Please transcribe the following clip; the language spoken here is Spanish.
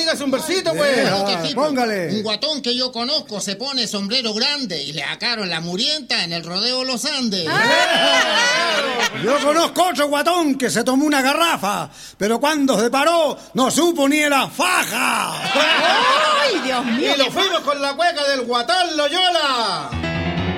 dígase un versito, pues. Póngale. Un guatón que yo conozco se pone sombrero grande y le sacaron la murienta en el rodeo Los Andes. Yo conozco otro guatón que se tomó una garrafa, pero cuando se paró no supo ni la faja. ¡Ay, Dios mío! Y lo fuimos con la cueca del Guatán Loyola.